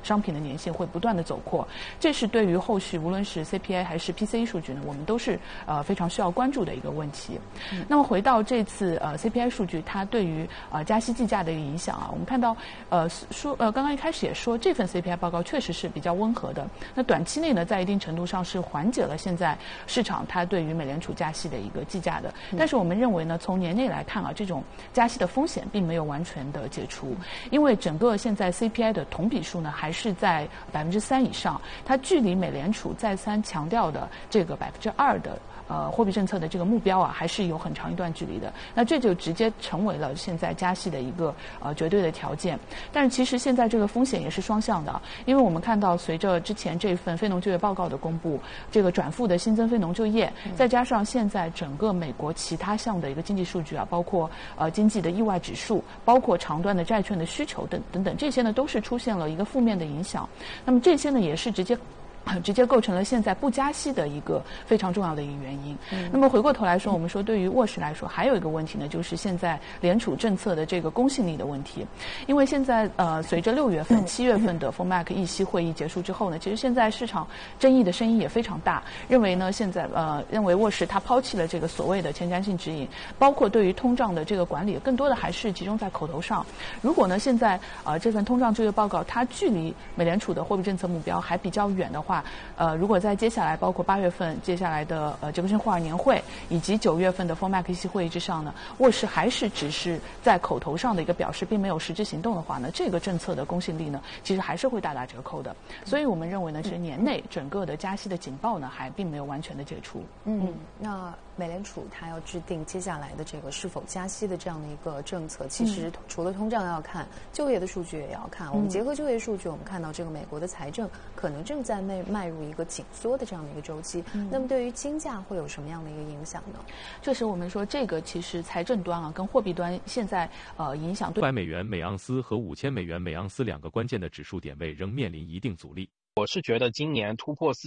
商品的粘性会不断的走扩，这是对于后续无论是 CPI 还是 PCE 数据呢，我们都是非常需要关注的一个问题。那么回到这次CPI 数据，它对于加息计价的一个影响啊，我们看到刚刚一开始也说这份 CPI 报告确实是比较温和的，那短期内呢，在一定程度上是缓解了现在市场它对于美联储加息的一个计价的，但是我们认为呢，从年内来看啊，这种加息的风险并没有完全的解除，因为整个现在 CPI 的同比数呢还是在3%以上，它距离美联储再三强调的这个2%的货币政策的这个目标啊，还是有很长一段距离的。那这就直接成为了现在加息的一个绝对的条件。但是其实现在这个风险也是双向的，因为我们看到随着之前这份非农就业报告的公布，这个转负的新增非农就业，再加上现在整个美国其他项的一个经济数据啊，包括经济的意外指数，包括长端的债券的需求等等，这些呢都是出现了一个负面的影响。那么这些呢也是直接构成了现在不加息的一个非常重要的一个原因。那么回过头来说，我们说对于沃市来说，还有一个问题呢，就是现在联储政策的这个公信力的问题。因为现在随着6月份、7月份的 FOMC 议息会议结束之后呢，其实现在市场争议的声音也非常大，认为呢现在认为沃市它抛弃了这个所谓的前瞻性指引，包括对于通胀的这个管理，更多的还是集中在口头上。如果呢现在这份通胀就业报告它距离美联储的货币政策目标还比较远的话，如果在接下来包括8月份接下来的杰克逊霍尔年会以及9月份的 FOMC 议息会议之上呢，沃市还是只是在口头上的一个表示，并没有实质行动的话呢，这个政策的公信力呢，其实还是会大打折扣的。所以我们认为呢，其实年内整个的加息的警报呢，还并没有完全的解除。 那美联储它要制定接下来的这个是否加息的这样的一个政策，其实除了通胀要看，就业的数据也要看。我们结合就业数据，我们看到这个美国的财政可能正在迈入一个紧缩的这样的一个周期。那么对于金价会有什么样的一个影响呢？ 这是我们说这个其实财政端啊跟货币端现在影响 500美元每盎司和5000美元每盎司两个关键的指数点位仍面临一定阻力。 我是觉得今年突破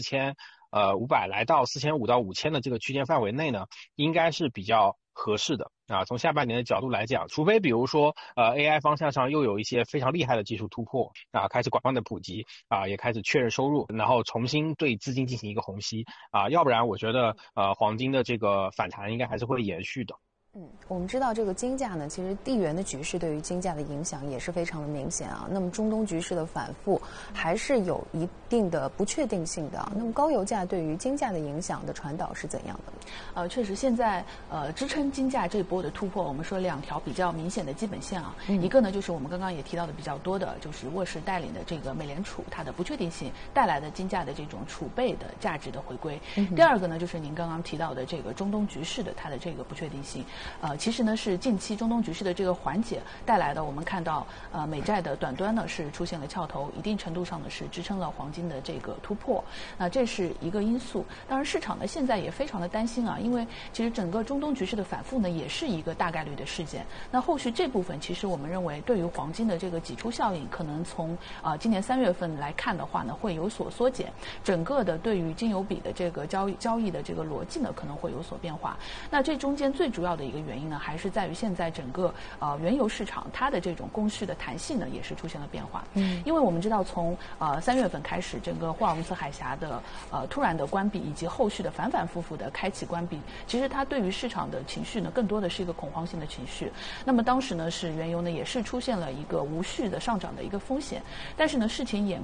4500来到4500到5000的这个区间范围内呢，应该是比较合适的啊。从下半年的角度来讲，除非比如说AI 方向上又有一些非常厉害的技术突破啊，开始广泛的普及啊，也开始确认收入，然后重新对资金进行一个虹吸啊，要不然我觉得黄金的这个反弹应该还是会延续的。 我们知道这个金价呢，其实地缘的局势对于金价的影响也是非常的明显啊。那么中东局势的反复还是有一定的不确定性的。那么高油价对于金价的影响的传导是怎样的？ 确实现在支撑金价这波的突破，我们说两条比较明显的基本线啊，一个呢就是我们刚刚也提到的比较多的，就是沃市带领的这个美联储它的不确定性带来的金价的这种储备的价值的回归。第二个呢就是您刚刚提到的这个中东局势的它的这个不确定性。其实呢是近期中东局势的这个缓解带来的，我们看到美债的短端呢是出现了翘头，一定程度上呢是支撑了黄金的这个突破。那这是一个因素。当然市场呢现在也非常的担心啊，因为其实整个中东局势的反复呢也是一个大概率的事件。那后续这部分其实我们认为对于黄金的这个挤出效应，可能从今年3月份来看的话呢会有所缩减，整个的对于金油比的这个交易的这个逻辑呢可能会有所变化。那这中间最主要的一个原因呢，还是在于现在整个原油市场它的这种供需的弹性呢，也是出现了变化。因为我们知道从3月份开始，整个霍尔木兹海峡的突然的关闭，以及后续的反反复复的开启关闭，其实它对于市场的情绪呢，更多的是一个恐慌性的情绪。那么当时呢，是原油呢也是出现了一个无序的上涨的一个风险，但是呢，事情演